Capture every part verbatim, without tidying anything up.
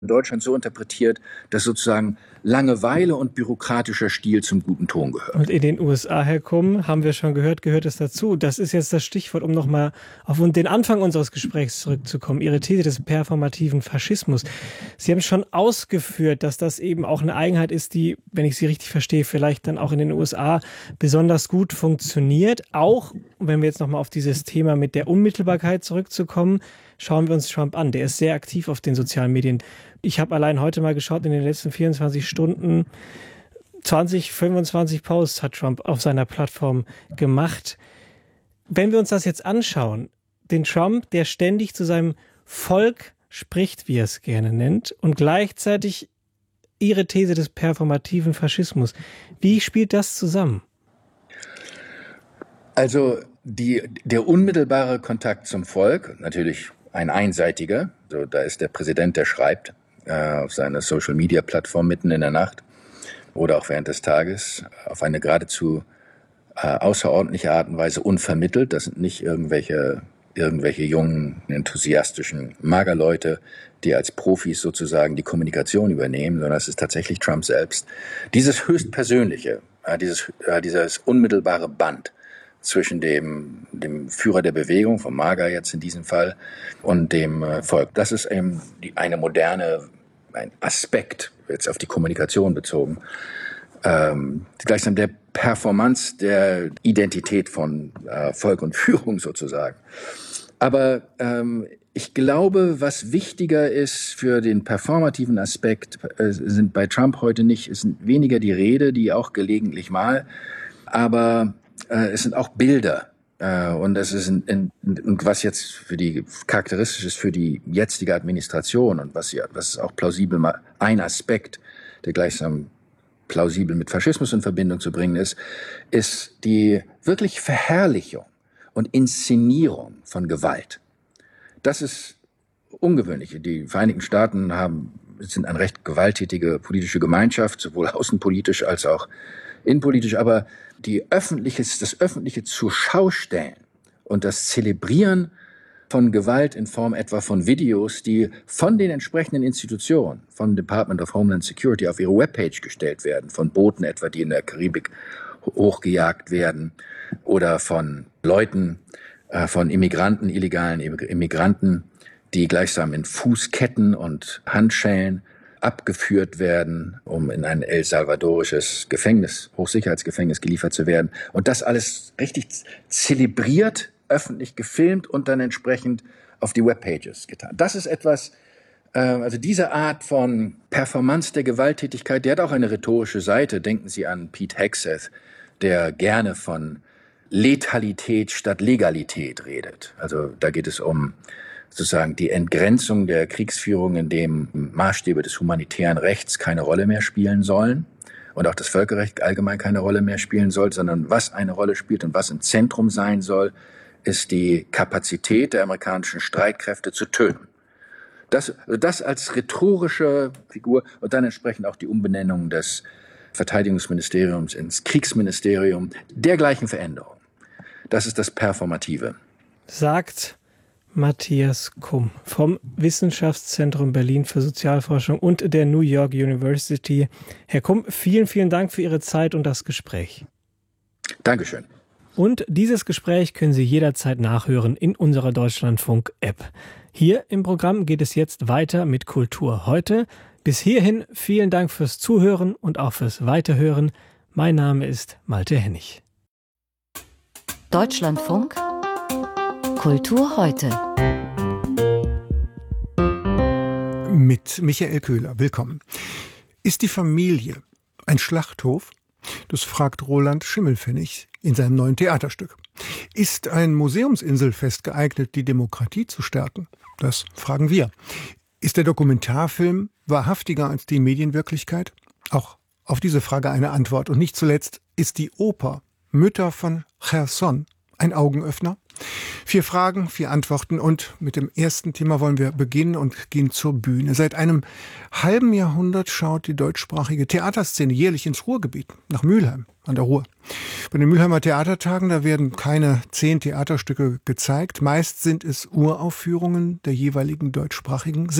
in Deutschland so interpretiert, dass sozusagen Langeweile und bürokratischer Stil zum guten Ton gehört. Und in den U S A, Herr Kumm, haben wir schon gehört, gehört es dazu. Das ist jetzt das Stichwort, um nochmal auf den Anfang unseres Gesprächs zurückzukommen. Ihre These des performativen Faschismus. Sie haben schon ausgeführt, dass das eben auch eine Eigenheit ist, die, wenn ich Sie richtig verstehe, vielleicht dann auch in den U S A besonders gut funktioniert. Auch, wenn wir jetzt nochmal auf dieses Thema mit der Unmittelbarkeit zurückzukommen, schauen wir uns Trump an. Der ist sehr aktiv auf den sozialen Medien. Ich habe allein heute mal geschaut, in den letzten vierundzwanzig Stunden zwanzig, fünfundzwanzig Posts hat Trump auf seiner Plattform gemacht. Wenn wir uns das jetzt anschauen, den Trump, der ständig zu seinem Volk spricht, wie er es gerne nennt, und gleichzeitig Ihre These des performativen Faschismus. Wie spielt das zusammen? Also die, der unmittelbare Kontakt zum Volk, natürlich ein einseitiger, so, da ist der Präsident, der schreibt äh, auf seiner Social-Media-Plattform mitten in der Nacht oder auch während des Tages auf eine geradezu äh, außerordentliche Art und Weise unvermittelt. Das sind nicht irgendwelche, irgendwelche jungen, enthusiastischen Magerleute, die als Profis sozusagen die Kommunikation übernehmen, sondern es ist tatsächlich Trump selbst. Dieses höchstpersönliche, äh, dieses, äh, dieses unmittelbare Band zwischen dem, dem Führer der Bewegung, vom MAGA jetzt in diesem Fall, und dem äh, Volk. Das ist eben die, eine moderne, ein Aspekt, jetzt auf die Kommunikation bezogen, ähm, gleichsam der Performance der Identität von äh, Volk und Führung sozusagen. Aber ähm, ich glaube, was wichtiger ist für den performativen Aspekt, äh, sind bei Trump heute nicht, es sind weniger die Rede, die auch gelegentlich mal, aber es sind auch Bilder, und das ist in, in, und was jetzt für die charakteristisch ist für die jetzige Administration und was, was auch plausibel mal ein Aspekt, der gleichsam plausibel mit Faschismus in Verbindung zu bringen ist, ist die wirklich Verherrlichung und Inszenierung von Gewalt. Das ist ungewöhnlich. Die Vereinigten Staaten haben, sind eine recht gewalttätige politische Gemeinschaft, sowohl außenpolitisch als auch innenpolitisch, aber die öffentliche, das öffentliche Zurschaustellen und das Zelebrieren von Gewalt in Form etwa von Videos, die von den entsprechenden Institutionen, vom Department of Homeland Security auf ihre Webpage gestellt werden, von Booten etwa, die in der Karibik hochgejagt werden, oder von Leuten, äh, von Immigranten, illegalen Immigranten, die gleichsam in Fußketten und Handschellen abgeführt werden, um in ein El Salvadorisches Gefängnis, Hochsicherheitsgefängnis geliefert zu werden. Und das alles richtig zelebriert, öffentlich gefilmt und dann entsprechend auf die Webpages getan. Das ist etwas, äh, also diese Art von Performance der Gewalttätigkeit, die hat auch eine rhetorische Seite. Denken Sie an Pete Hegseth, der gerne von Letalität statt Legalität redet. Also da geht es um sozusagen die Entgrenzung der Kriegsführung, in dem Maßstäbe des humanitären Rechts keine Rolle mehr spielen sollen und auch das Völkerrecht allgemein keine Rolle mehr spielen soll, sondern was eine Rolle spielt und was im Zentrum sein soll, ist die Kapazität der amerikanischen Streitkräfte zu töten. Das, das als rhetorische Figur und dann entsprechend auch die Umbenennung des Verteidigungsministeriums ins Kriegsministerium, dergleichen Veränderung. Das ist das Performative. Sagt Matthias Kumm vom Wissenschaftszentrum Berlin für Sozialforschung und der New York University. Herr Kumm, vielen, vielen Dank für Ihre Zeit und das Gespräch. Dankeschön. Und dieses Gespräch können Sie jederzeit nachhören in unserer Deutschlandfunk-App. Hier im Programm geht es jetzt weiter mit Kultur heute. Bis hierhin vielen Dank fürs Zuhören und auch fürs Weiterhören. Mein Name ist Malte Hennig. Deutschlandfunk Kultur heute. Mit Michael Köhler. Willkommen. Ist die Familie ein Schlachthof? Das fragt Roland Schimmelpfennig in seinem neuen Theaterstück. Ist ein Museumsinselfest geeignet, die Demokratie zu stärken? Das fragen wir. Ist der Dokumentarfilm wahrhaftiger als die Medienwirklichkeit? Auch auf diese Frage eine Antwort. Und nicht zuletzt, ist die Oper Mütter von Cherson ein Augenöffner? Vier Fragen, vier Antworten und mit dem ersten Thema wollen wir beginnen und gehen zur Bühne. Seit einem halben Jahrhundert schaut die deutschsprachige Theaterszene jährlich ins Ruhrgebiet, nach Mülheim an der Ruhr. Bei den Mülheimer Theatertagen, da werden keine zehn Theaterstücke gezeigt. Meist sind es Uraufführungen der jeweiligen deutschsprachigen Saison.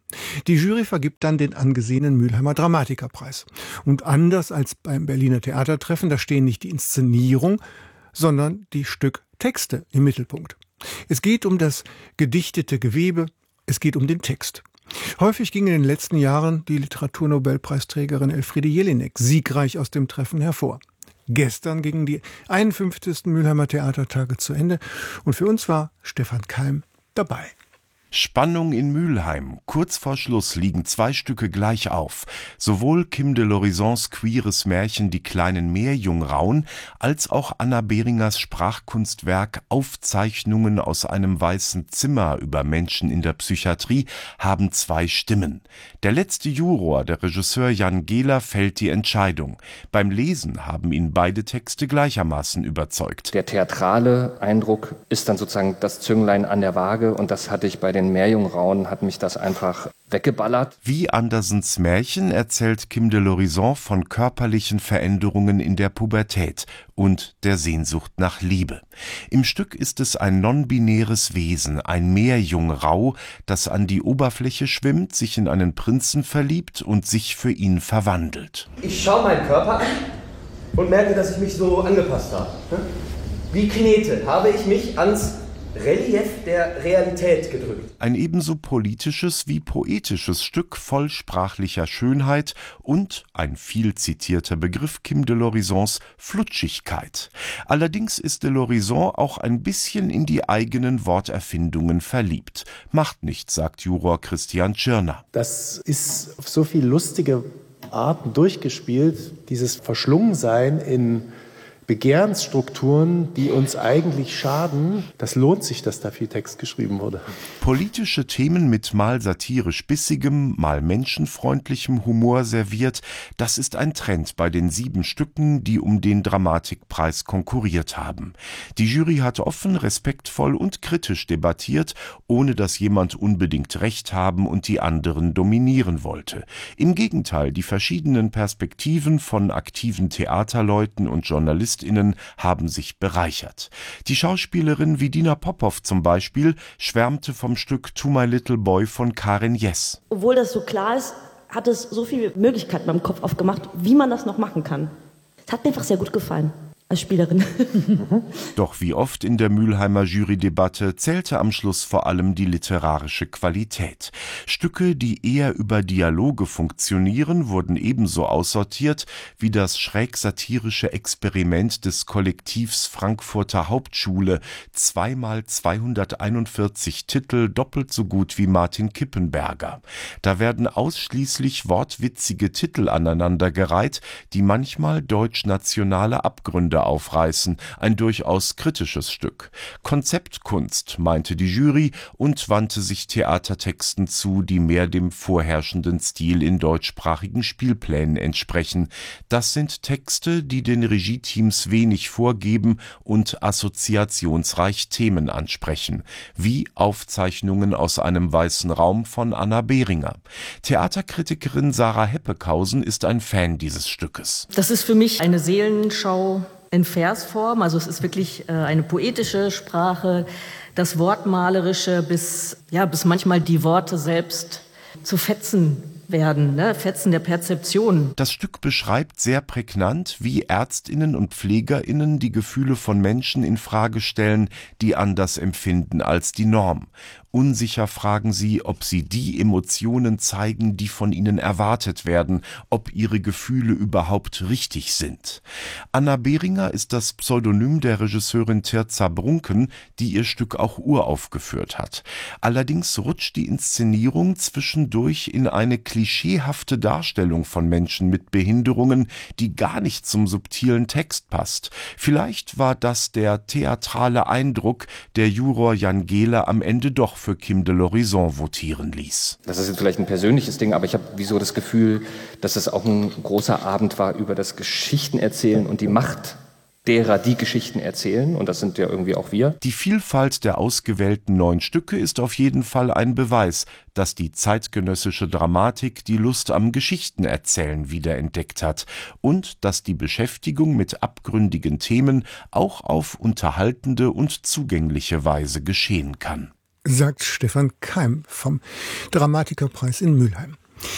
Die Jury vergibt dann den angesehenen Mülheimer Dramatikerpreis. Und anders als beim Berliner Theatertreffen, da stehen nicht die Inszenierung, sondern die Stücktexte im Mittelpunkt. Es geht um das gedichtete Gewebe, es geht um den Text. Häufig ging in den letzten Jahren die Literaturnobelpreisträgerin Elfriede Jelinek siegreich aus dem Treffen hervor. Gestern gingen die einundfünfzigsten Mülheimer Theatertage zu Ende und für uns war Stefan Keim dabei. Spannung in Mülheim. Kurz vor Schluss liegen zwei Stücke gleich auf. Sowohl Kim de l'Horizons queeres Märchen Die kleinen Meerjungfrauen als auch Anna Beringers Sprachkunstwerk Aufzeichnungen aus einem weißen Zimmer über Menschen in der Psychiatrie haben zwei Stimmen. Der letzte Juror, der Regisseur Jan Gehler, fällt die Entscheidung. Beim Lesen haben ihn beide Texte gleichermaßen überzeugt. Der theatrale Eindruck ist dann sozusagen das Zünglein an der Waage und das hatte ich bei den Den Meerjungfrauen hat mich das einfach weggeballert. Wie Andersens Märchen erzählt Kim de l'Horizon von körperlichen Veränderungen in der Pubertät und der Sehnsucht nach Liebe. Im Stück ist es ein non-binäres Wesen, ein Meerjungrau, das an die Oberfläche schwimmt, sich in einen Prinzen verliebt und sich für ihn verwandelt. Ich schaue meinen Körper an und merke, dass ich mich so angepasst habe. Wie Knete habe ich mich ans Relief der Realität gedrückt. Ein ebenso politisches wie poetisches Stück voll sprachlicher Schönheit und ein viel zitierter Begriff Kim de l'Horizons Flutschigkeit. Allerdings ist de l'Horizon auch ein bisschen in die eigenen Worterfindungen verliebt. Macht nichts, sagt Juror Christian Tschirner. Das ist auf so viele lustige Arten durchgespielt, dieses Verschlungensein in Begehrensstrukturen, die uns eigentlich schaden. Das lohnt sich, dass da viel Text geschrieben wurde. Politische Themen mit mal satirisch bissigem, mal menschenfreundlichem Humor serviert, das ist ein Trend bei den sieben Stücken, die um den Dramatikpreis konkurriert haben. Die Jury hat offen, respektvoll und kritisch debattiert, ohne dass jemand unbedingt Recht haben und die anderen dominieren wollte. Im Gegenteil, die verschiedenen Perspektiven von aktiven Theaterleuten und Journalisten haben sich bereichert. Die Schauspielerin Vidina Popov zum Beispiel schwärmte vom Stück To My Little Boy von Karin Jess. Obwohl das so klar ist, hat es so viele Möglichkeiten beim Kopf aufgemacht, wie man das noch machen kann. Es hat mir einfach sehr gut gefallen. Als Spielerin. Doch wie oft in der Mülheimer Jurydebatte zählte am Schluss vor allem die literarische Qualität. Stücke, die eher über Dialoge funktionieren, wurden ebenso aussortiert wie das schräg-satirische Experiment des Kollektivs Frankfurter Hauptschule, zweimal zweihunderteinundvierzig Titel, doppelt so gut wie Martin Kippenberger. Da werden ausschließlich wortwitzige Titel aneinandergereiht, die manchmal deutsch-nationale Abgründe aufreißen, ein durchaus kritisches Stück. Konzeptkunst, meinte die Jury und wandte sich Theatertexten zu, die mehr dem vorherrschenden Stil in deutschsprachigen Spielplänen entsprechen. Das sind Texte, die den Regieteams wenig vorgeben und assoziationsreich Themen ansprechen, wie Aufzeichnungen aus einem weißen Raum von Anna Beringer. Theaterkritikerin Sarah Heppekausen ist ein Fan dieses Stückes. Das ist für mich eine Seelenschau in Versform, also es ist wirklich äh, eine poetische Sprache, das Wortmalerische bis, ja, bis manchmal die Worte selbst zu Fetzen werden, ne? Fetzen der Perzeption. Das Stück beschreibt sehr prägnant, wie ÄrztInnen und PflegerInnen die Gefühle von Menschen in Frage stellen, die anders empfinden als die Norm. Unsicher fragen sie, ob sie die Emotionen zeigen, die von ihnen erwartet werden, ob ihre Gefühle überhaupt richtig sind. Anna Beringer ist das Pseudonym der Regisseurin Tirza Brunken, die ihr Stück auch uraufgeführt hat. Allerdings rutscht die Inszenierung zwischendurch in eine klischeehafte Darstellung von Menschen mit Behinderungen, die gar nicht zum subtilen Text passt. Vielleicht war das der theatrale Eindruck, der Juror Jan Gehler am Ende doch für Kim de l'Horizon votieren ließ. Das ist jetzt vielleicht ein persönliches Ding, aber ich habe wieso das Gefühl, dass es auch ein großer Abend war über das Geschichtenerzählen und die Macht derer, die Geschichten erzählen, und das sind ja irgendwie auch wir. Die Vielfalt der ausgewählten neun Stücke ist auf jeden Fall ein Beweis, dass die zeitgenössische Dramatik die Lust am Geschichtenerzählen wiederentdeckt hat und dass die Beschäftigung mit abgründigen Themen auch auf unterhaltende und zugängliche Weise geschehen kann. sagt Stefan Keim vom Dramatikerpreis in Mülheim.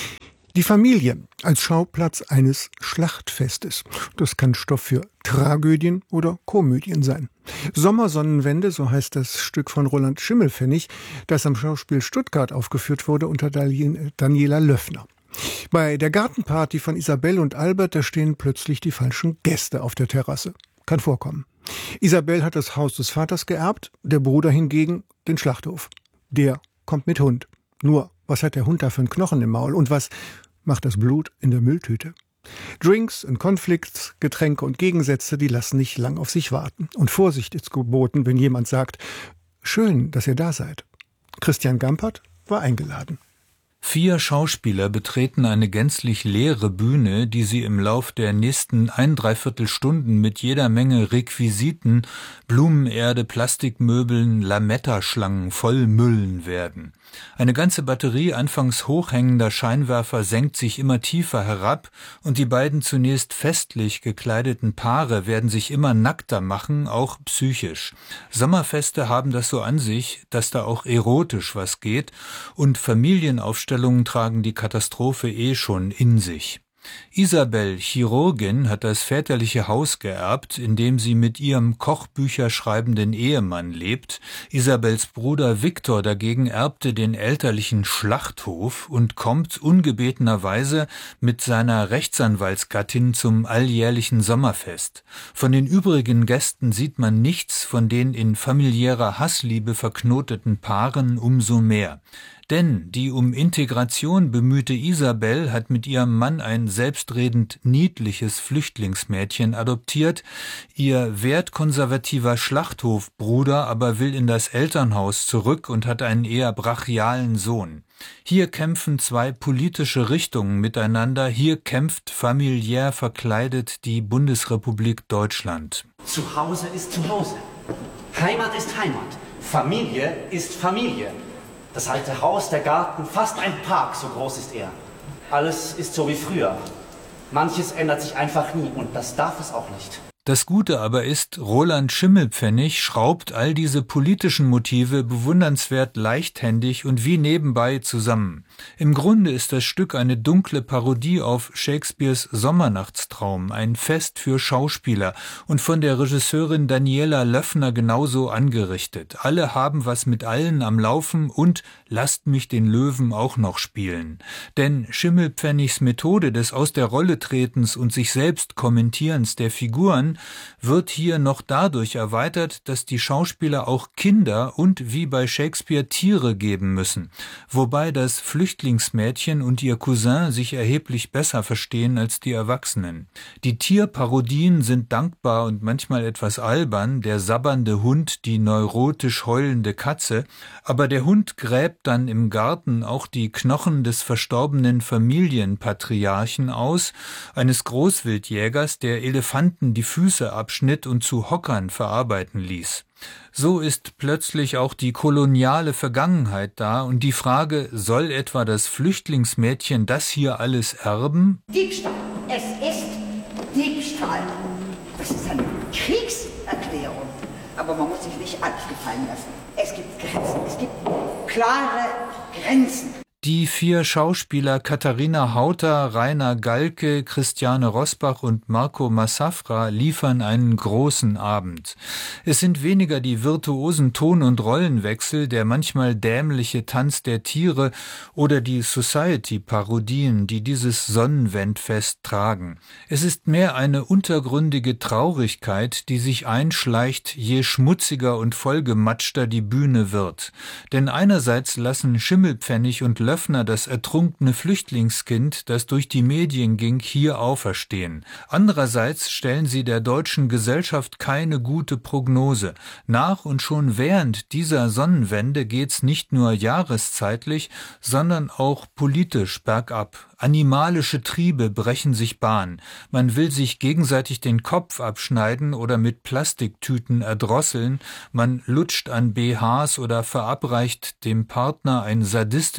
Die Familie als Schauplatz eines Schlachtfestes. Das kann Stoff für Tragödien oder Komödien sein. Sommersonnenwende, so heißt das Stück von Roland Schimmelpfennig, das am Schauspiel Stuttgart aufgeführt wurde unter Daniela Löffner. Bei der Gartenparty von Isabelle und Albert, da stehen plötzlich die falschen Gäste auf der Terrasse. Kann vorkommen. Isabelle hat das Haus des Vaters geerbt, der Bruder hingegen den Schlachthof. Der kommt mit Hund. Nur, was hat der Hund da für einen Knochen im Maul? Und was macht das Blut in der Mülltüte? Drinks und Konflikts, Getränke und Gegensätze, die lassen nicht lang auf sich warten. Und Vorsicht ist geboten, wenn jemand sagt, schön, dass ihr da seid. Christian Gampert war eingeladen. Vier Schauspieler betreten eine gänzlich leere Bühne, die sie im Lauf der nächsten ein Dreiviertel Stunden mit jeder Menge Requisiten, Blumenerde, Plastikmöbeln, Lametta-Schlangen vollmüllen werden. Eine ganze Batterie anfangs hochhängender Scheinwerfer senkt sich immer tiefer herab und die beiden zunächst festlich gekleideten Paare werden sich immer nackter machen, auch psychisch. Sommerfeste haben das so an sich, dass da auch erotisch was geht und Familienaufstellungen tragen die Katastrophe eh schon in sich. Isabelle, Chirurgin, hat das väterliche Haus geerbt, in dem sie mit ihrem Kochbücher schreibenden Ehemann lebt. Isabels Bruder Viktor dagegen erbte den elterlichen Schlachthof und kommt ungebetenerweise mit seiner Rechtsanwaltsgattin zum alljährlichen Sommerfest. Von den übrigen Gästen sieht man nichts, von den in familiärer Hassliebe verknoteten Paaren umso mehr. Denn die um Integration bemühte Isabelle hat mit ihrem Mann ein selbstredend niedliches Flüchtlingsmädchen adoptiert. Ihr wertkonservativer Schlachthofbruder aber will in das Elternhaus zurück und hat einen eher brachialen Sohn. Hier kämpfen zwei politische Richtungen miteinander. Hier kämpft familiär verkleidet die Bundesrepublik Deutschland. Zu Hause ist zu Hause. Heimat ist Heimat. Familie ist Familie. Das alte Haus, der Garten, fast ein Park, so groß ist er. Alles ist so wie früher. Manches ändert sich einfach nie und das darf es auch nicht. Das Gute aber ist, Roland Schimmelpfennig schraubt all diese politischen Motive bewundernswert leichthändig und wie nebenbei zusammen. Im Grunde ist das Stück eine dunkle Parodie auf Shakespeares Sommernachtstraum, ein Fest für Schauspieler und von der Regisseurin Daniela Löffner genauso angerichtet. Alle haben was mit allen am Laufen und lasst mich den Löwen auch noch spielen. Denn Schimmelpfennigs Methode des Aus der Rolle tretens und sich selbst Kommentierens der Figuren wird hier noch dadurch erweitert, dass die Schauspieler auch Kinder und wie bei Shakespeare Tiere geben müssen, wobei das Flüchtlingsmädchen und ihr Cousin sich erheblich besser verstehen als die Erwachsenen. Die Tierparodien sind dankbar und manchmal etwas albern, der sabbernde Hund, die neurotisch heulende Katze, aber der Hund gräbt dann im Garten auch die Knochen des verstorbenen Familienpatriarchen aus, eines Großwildjägers, der Elefanten die Füße abschnitt und zu Hockern verarbeiten ließ. So ist plötzlich auch die koloniale Vergangenheit da und die Frage, soll etwa das Flüchtlingsmädchen das hier alles erben? Diebstahl. Es ist Diebstahl. Das ist eine Kriegserklärung. Aber man muss sich nicht alles gefallen lassen. Es gibt Grenzen. Es gibt klare Grenzen. Die vier Schauspieler Katharina Hauter, Rainer Galke, Christiane Rosbach und Marco Massafra liefern einen großen Abend. Es sind weniger die virtuosen Ton- und Rollenwechsel, der manchmal dämliche Tanz der Tiere oder die Society-Parodien, die dieses Sonnenwendfest tragen. Es ist mehr eine untergründige Traurigkeit, die sich einschleicht, je schmutziger und vollgematschter die Bühne wird. Denn einerseits lassen Schimmelpfennig und Löffner das ertrunkene Flüchtlingskind, das durch die Medien ging, hier auferstehen. Andererseits stellen sie der deutschen Gesellschaft keine gute Prognose. Nach und schon während dieser Sonnenwende geht's nicht nur jahreszeitlich, sondern auch politisch bergab. Animalische Triebe brechen sich Bahn. Man will sich gegenseitig den Kopf abschneiden oder mit Plastiktüten erdrosseln. Man lutscht an B Hs oder verabreicht dem Partner ein sadistisches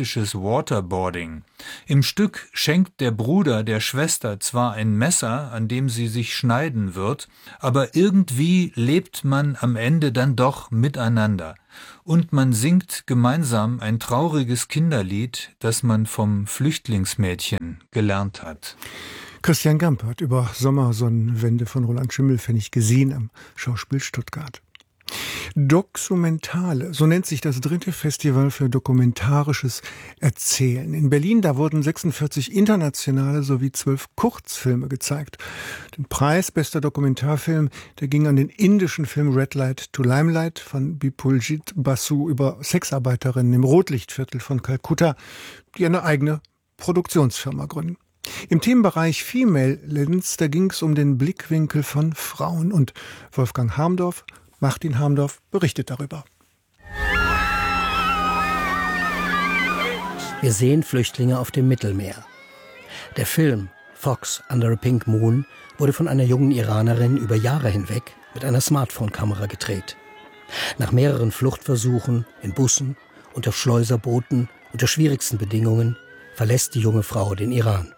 Waterboarding. Im Stück schenkt der Bruder der Schwester zwar ein Messer, an dem sie sich schneiden wird, aber irgendwie lebt man am Ende dann doch miteinander. Und man singt gemeinsam ein trauriges Kinderlied, das man vom Flüchtlingsmädchen gelernt hat. Christian Gamp hat über Sommersonnenwende von Roland Schimmelpfennig gesehen am Schauspiel Stuttgart. Dokumentale, so nennt sich das dritte Festival für dokumentarisches Erzählen. In Berlin, da wurden sechsundvierzig internationale sowie zwölf Kurzfilme gezeigt. Den Preis bester Dokumentarfilm, der ging an den indischen Film Red Light to Limelight von Bipuljit Basu über Sexarbeiterinnen im Rotlichtviertel von Kalkutta, die eine eigene Produktionsfirma gründen. Im Themenbereich Female Lens, da ging es um den Blickwinkel von Frauen. Und Wolfgang Harmdorf, Martin Harmdorf, berichtet darüber. Wir sehen Flüchtlinge auf dem Mittelmeer. Der Film Fox Under a Pink Moon wurde von einer jungen Iranerin über Jahre hinweg mit einer Smartphone-Kamera gedreht. Nach mehreren Fluchtversuchen in Bussen, unter Schleuserbooten, unter schwierigsten Bedingungen verlässt die junge Frau den Iran.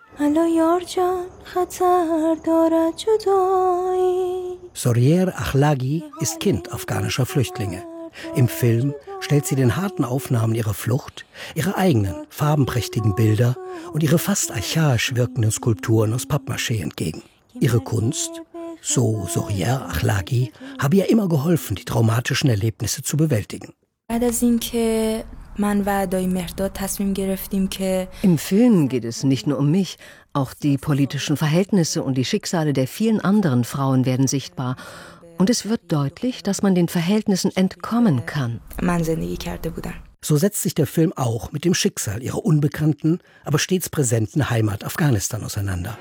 Sorier Achlagi ist Kind afghanischer Flüchtlinge. Im Film stellt sie den harten Aufnahmen ihrer Flucht, ihre eigenen farbenprächtigen Bilder und ihre fast archaisch wirkenden Skulpturen aus Pappmaché entgegen. Ihre Kunst, so Sorier Achlagi, habe ihr immer geholfen, die traumatischen Erlebnisse zu bewältigen. Im Film geht es nicht nur um mich, auch die politischen Verhältnisse und die Schicksale der vielen anderen Frauen werden sichtbar. Und es wird deutlich, dass man den Verhältnissen entkommen kann. So setzt sich der Film auch mit dem Schicksal ihrer unbekannten, aber stets präsenten Heimat Afghanistan auseinander.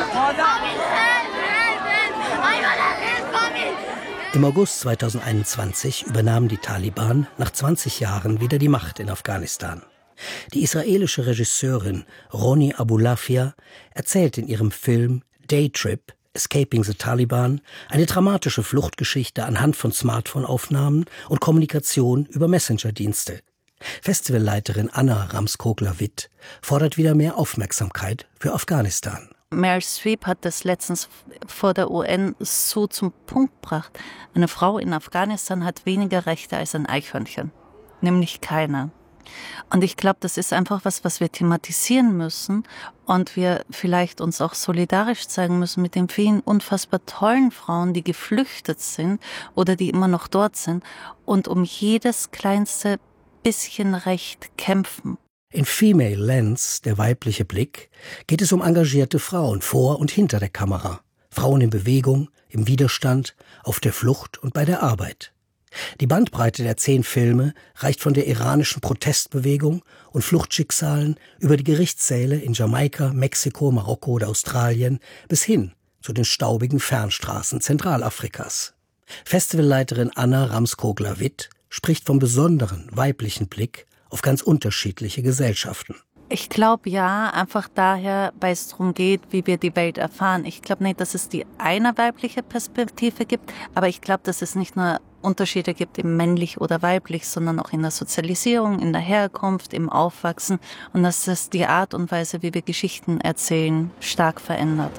Im August zweitausendeinundzwanzig übernahmen die Taliban nach zwanzig Jahren wieder die Macht in Afghanistan. Die israelische Regisseurin Roni Abulafia erzählt in ihrem Film Daytrip, Escaping the Taliban, eine dramatische Fluchtgeschichte anhand von Smartphone-Aufnahmen und Kommunikation über Messenger-Dienste. Festivalleiterin Anna Ramskogler-Witt fordert wieder mehr Aufmerksamkeit für Afghanistan. Meryl Streep hat das letztens vor der U N so zum Punkt gebracht. Eine Frau in Afghanistan hat weniger Rechte als ein Eichhörnchen. Nämlich keine. Und ich glaube, das ist einfach was, was wir thematisieren müssen und wir vielleicht uns auch solidarisch zeigen müssen mit den vielen unfassbar tollen Frauen, die geflüchtet sind oder die immer noch dort sind und um jedes kleinste bisschen Recht kämpfen. In Female Lens, der weibliche Blick, geht es um engagierte Frauen vor und hinter der Kamera. Frauen in Bewegung, im Widerstand, auf der Flucht und bei der Arbeit. Die Bandbreite der zehn Filme reicht von der iranischen Protestbewegung und Fluchtschicksalen über die Gerichtssäle in Jamaika, Mexiko, Marokko oder Australien bis hin zu den staubigen Fernstraßen Zentralafrikas. Festivalleiterin Anna Ramskogler-Witt spricht vom besonderen weiblichen Blick auf ganz unterschiedliche Gesellschaften. Ich glaube ja, einfach daher, weil es darum geht, wie wir die Welt erfahren. Ich glaube nicht, dass es die eine weibliche Perspektive gibt, aber ich glaube, dass es nicht nur Unterschiede gibt im männlich oder weiblich, sondern auch in der Sozialisierung, in der Herkunft, im Aufwachsen und dass das die Art und Weise, wie wir Geschichten erzählen, stark verändert.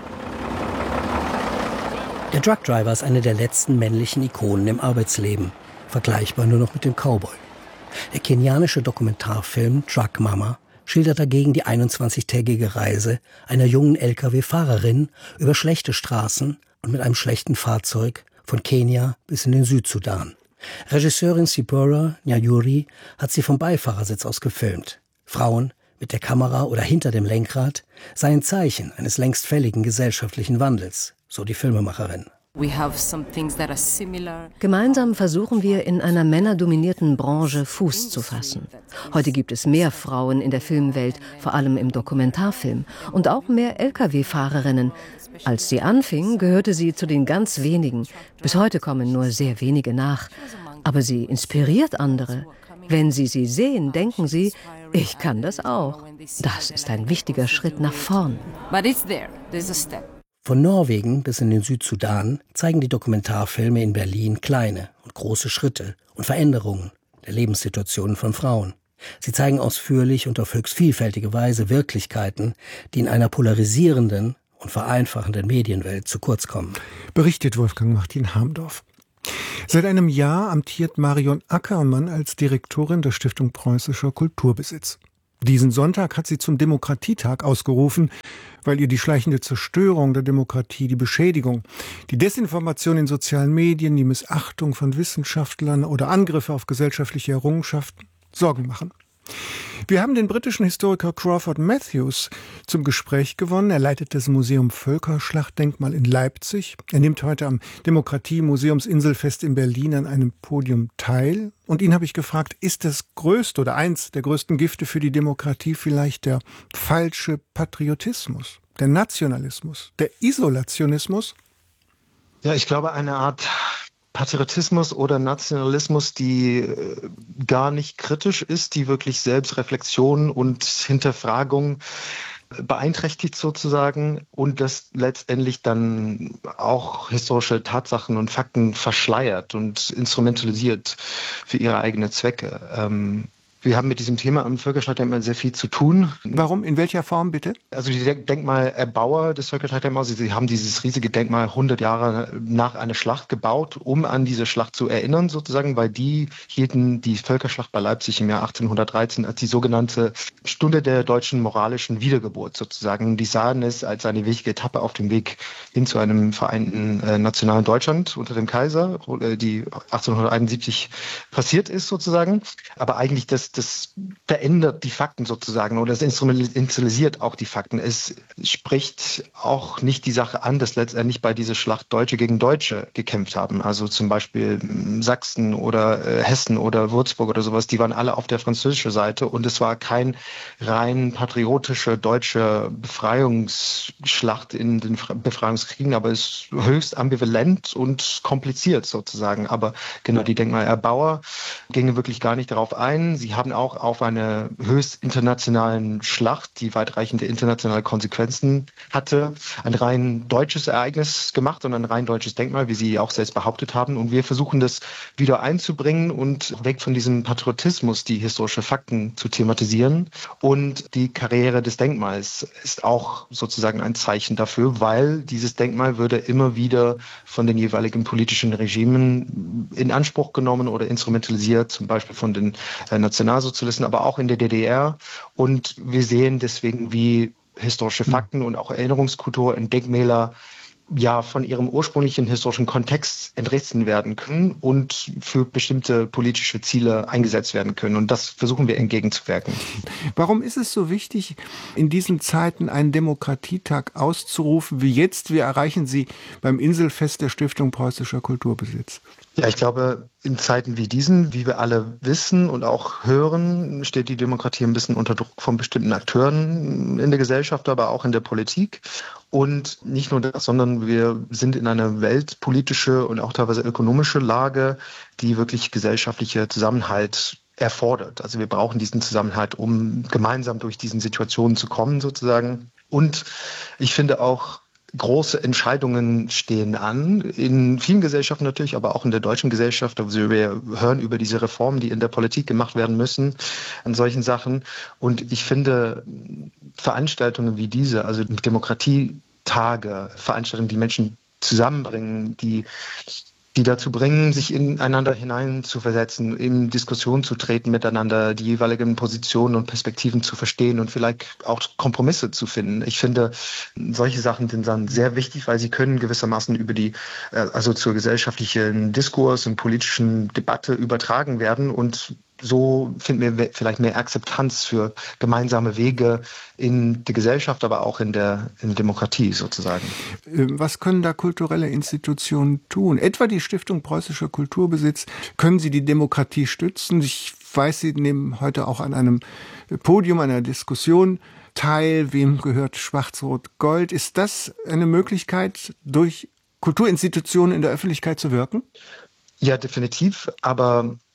Der Truckdriver ist eine der letzten männlichen Ikonen im Arbeitsleben, vergleichbar nur noch mit dem Cowboy. Der kenianische Dokumentarfilm Truck Mama schildert dagegen die einundzwanzigtägige Reise einer jungen L K W-Fahrerin über schlechte Straßen und mit einem schlechten Fahrzeug von Kenia bis in den Südsudan. Regisseurin Sipora Nyayuri hat sie vom Beifahrersitz aus gefilmt. Frauen mit der Kamera oder hinter dem Lenkrad seien Zeichen eines längst fälligen gesellschaftlichen Wandels, so die Filmemacherin. Gemeinsam versuchen wir, in einer männerdominierten Branche Fuß zu fassen. Heute gibt es mehr Frauen in der Filmwelt, vor allem im Dokumentarfilm, und auch mehr L K W-Fahrerinnen. Als sie anfing, gehörte sie zu den ganz wenigen. Bis heute kommen nur sehr wenige nach. Aber sie inspiriert andere. Wenn sie sie sehen, denken sie, ich kann das auch. Das ist ein wichtiger Schritt nach vorn. Von Norwegen bis in den Südsudan zeigen die Dokumentarfilme in Berlin kleine und große Schritte und Veränderungen der Lebenssituationen von Frauen. Sie zeigen ausführlich und auf höchst vielfältige Weise Wirklichkeiten, die in einer polarisierenden und vereinfachenden Medienwelt zu kurz kommen. Berichtet Wolfgang Martin Harmdorf. Seit einem Jahr amtiert Marion Ackermann als Direktorin der Stiftung Preußischer Kulturbesitz. Diesen Sonntag hat sie zum Demokratietag ausgerufen, weil ihr die schleichende Zerstörung der Demokratie, die Beschädigung, die Desinformation in sozialen Medien, die Missachtung von Wissenschaftlern oder Angriffe auf gesellschaftliche Errungenschaften Sorgen machen. Wir haben den britischen Historiker Crawford Matthews zum Gespräch gewonnen. Er leitet das Museum Völkerschlachtdenkmal in Leipzig. Er nimmt heute am Demokratie-Museumsinselfest in Berlin an einem Podium teil. Und ihn habe ich gefragt, ist das größte oder eins der größten Gifte für die Demokratie vielleicht der falsche Patriotismus, der Nationalismus, der Isolationismus? Ja, ich glaube, eine Art Patriotismus oder Nationalismus, die äh, gar nicht kritisch ist, die wirklich Selbstreflexion und Hinterfragung beeinträchtigt sozusagen und das letztendlich dann auch historische Tatsachen und Fakten verschleiert und instrumentalisiert für ihre eigenen Zwecke. Ähm, Wir haben mit diesem Thema am Völkerschlachtdenkmal sehr viel zu tun. Warum? In welcher Form bitte? Also die Denkmalerbauer des Völkerschlachtdenkmals, sie haben dieses riesige Denkmal hundert Jahre nach einer Schlacht gebaut, um an diese Schlacht zu erinnern sozusagen, weil die hielten die Völkerschlacht bei Leipzig im Jahr achtzehnhundertdreizehn als die sogenannte Stunde der deutschen moralischen Wiedergeburt sozusagen. Die sahen es als eine wichtige Etappe auf dem Weg hin zu einem vereinten äh, nationalen Deutschland unter dem Kaiser, äh, die achtzehnhunderteinundsiebzig passiert ist sozusagen. Aber eigentlich das Das verändert die Fakten sozusagen oder es instrumentalisiert auch die Fakten. Es spricht auch nicht die Sache an, dass letztendlich bei dieser Schlacht Deutsche gegen Deutsche gekämpft haben. Also zum Beispiel Sachsen oder äh, Hessen oder Würzburg oder sowas, die waren alle auf der französischen Seite und es war kein rein patriotische deutsche Befreiungsschlacht in den Befreiungskriegen, aber es ist höchst ambivalent und kompliziert sozusagen. Aber genau, die Denkmalerbauer gingen wirklich gar nicht darauf ein. Sie haben auch auf einer höchst internationalen Schlacht, die weitreichende internationale Konsequenzen hatte, ein rein deutsches Ereignis gemacht und ein rein deutsches Denkmal, wie Sie auch selbst behauptet haben. Und wir versuchen das wieder einzubringen und weg von diesem Patriotismus, die historische Fakten zu thematisieren. Und die Karriere des Denkmals ist auch sozusagen ein Zeichen dafür, weil dieses Denkmal würde immer wieder von den jeweiligen politischen Regimen in Anspruch genommen oder instrumentalisiert, zum Beispiel von den äh, Nationalsozialisten, aber auch in der D D R. Und wir sehen deswegen, wie historische Fakten und auch Erinnerungskultur in Denkmäler ja von ihrem ursprünglichen historischen Kontext entrissen werden können und für bestimmte politische Ziele eingesetzt werden können. Und das versuchen wir entgegenzuwirken. Warum ist es so wichtig, in diesen Zeiten einen Demokratietag auszurufen, wie jetzt? Wir erreichen sie beim Inselfest der Stiftung Preußischer Kulturbesitz. Ja, ich glaube, in Zeiten wie diesen, wie wir alle wissen und auch hören, steht die Demokratie ein bisschen unter Druck von bestimmten Akteuren in der Gesellschaft, aber auch in der Politik. Und nicht nur das, sondern wir sind in einer weltpolitische und auch teilweise ökonomische Lage, die wirklich gesellschaftliche Zusammenhalt erfordert. Also wir brauchen diesen Zusammenhalt, um gemeinsam durch diesen Situationen zu kommen sozusagen. Und ich finde auch, große Entscheidungen stehen an, in vielen Gesellschaften natürlich, aber auch in der deutschen Gesellschaft. Also wir hören über diese Reformen, die in der Politik gemacht werden müssen, an solchen Sachen. Und ich finde Veranstaltungen wie diese, also Demokratietage, Veranstaltungen, die Menschen zusammenbringen, die die dazu bringen, sich ineinander hineinzuversetzen, in Diskussionen zu treten miteinander, die jeweiligen Positionen und Perspektiven zu verstehen und vielleicht auch Kompromisse zu finden. Ich finde, solche Sachen sind dann sehr wichtig, weil sie können gewissermaßen über die, also zur gesellschaftlichen Diskurs und politischen Debatte übertragen werden und so finden wir vielleicht mehr Akzeptanz für gemeinsame Wege in der Gesellschaft, aber auch in der, in der Demokratie sozusagen. Was können da kulturelle Institutionen tun? Etwa die Stiftung Preußischer Kulturbesitz. Können sie die Demokratie stützen? Ich weiß, Sie nehmen heute auch an einem Podium, einer Diskussion teil. Wem gehört Schwarz-Rot-Gold? Ist das eine Möglichkeit, durch Kulturinstitutionen in der Öffentlichkeit zu wirken? Ja, definitiv. Aber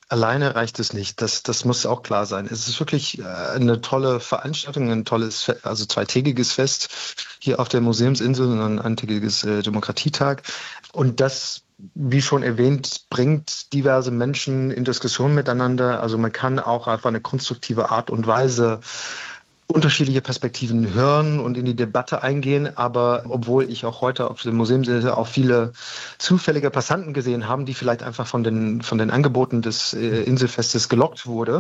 Alleine reicht es nicht. Das, das muss auch klar sein. Es ist wirklich eine tolle Veranstaltung, ein tolles, also zweitägiges Fest hier auf der Museumsinsel und ein eintägiges äh, Demokratietag. Und das, wie schon erwähnt, bringt diverse Menschen in Diskussion miteinander. Also man kann auch auf eine konstruktive Art und Weise unterschiedliche Perspektiven hören und in die Debatte eingehen. Aber obwohl ich auch heute auf dem Museumsinsel auch viele zufällige Passanten gesehen habe, die vielleicht einfach von den, von den Angeboten des äh, Inselfestes gelockt wurde,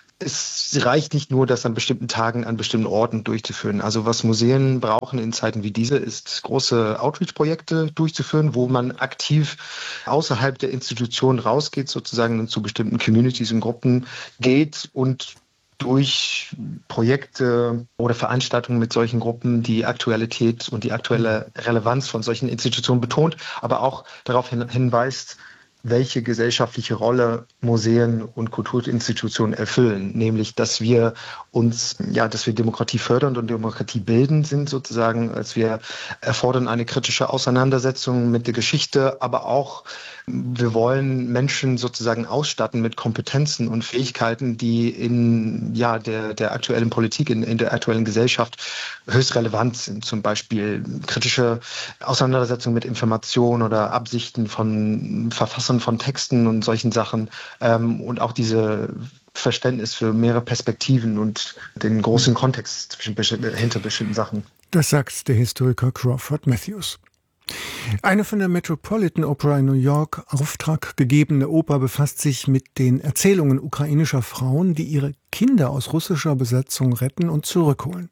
es reicht nicht nur, das an bestimmten Tagen an bestimmten Orten durchzuführen. Also was Museen brauchen in Zeiten wie diese, ist große Outreach-Projekte durchzuführen, wo man aktiv außerhalb der Institution rausgeht, sozusagen und zu bestimmten Communities und Gruppen geht und durch Projekte oder Veranstaltungen mit solchen Gruppen die Aktualität und die aktuelle Relevanz von solchen Institutionen betont, aber auch darauf hin, hinweist, welche gesellschaftliche Rolle Museen und Kulturinstitutionen erfüllen, nämlich dass wir uns, ja, dass wir Demokratie fördern und Demokratie bilden sind sozusagen, als wir erfordern eine kritische Auseinandersetzung mit der Geschichte, aber auch wir wollen Menschen sozusagen ausstatten mit Kompetenzen und Fähigkeiten, die in ja der der aktuellen Politik, in, in der aktuellen Gesellschaft höchst relevant sind. Zum Beispiel kritische Auseinandersetzung mit Informationen oder Absichten von Verfassern von Texten und solchen Sachen ähm, und auch diese Verständnis für mehrere Perspektiven und den großen Kontext zwischen, hinter bestimmten Sachen. Das sagt der Historiker Crawford Matthews. Eine von der Metropolitan Opera in New York Auftrag gegebene Oper befasst sich mit den Erzählungen ukrainischer Frauen, die ihre Kinder aus russischer Besatzung retten und zurückholen.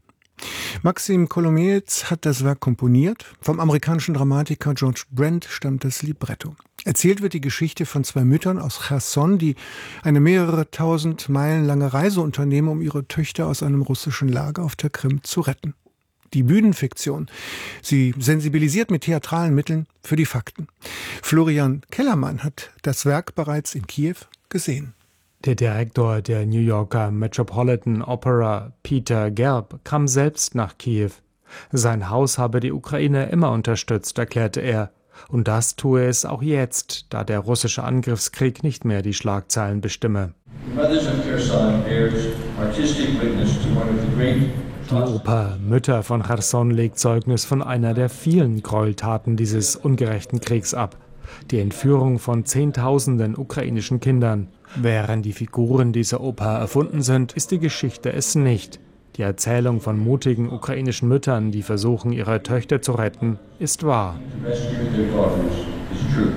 Maxim Kolomiec hat das Werk komponiert. Vom amerikanischen Dramatiker George Brent stammt das Libretto. Erzählt wird die Geschichte von zwei Müttern aus Cherson, die eine mehrere tausend Meilen lange Reise unternehmen, um ihre Töchter aus einem russischen Lager auf der Krim zu retten. Die Bühnenfiktion. Sie sensibilisiert mit theatralen Mitteln für die Fakten. Florian Kellermann hat das Werk bereits in Kiew gesehen. Der Direktor der New Yorker Metropolitan Opera, Peter Gerb, kam selbst nach Kiew. Sein Haus habe die Ukraine immer unterstützt, erklärte er. Und das tue es auch jetzt, da der russische Angriffskrieg nicht mehr die Schlagzeilen bestimme. Die Oper Mütter von Cherson legt Zeugnis von einer der vielen Gräueltaten dieses ungerechten Kriegs ab. Die Entführung von Zehntausenden ukrainischen Kindern. Während die Figuren dieser Oper erfunden sind, ist die Geschichte es nicht. Die Erzählung von mutigen ukrainischen Müttern, die versuchen, ihre Töchter zu retten, ist wahr.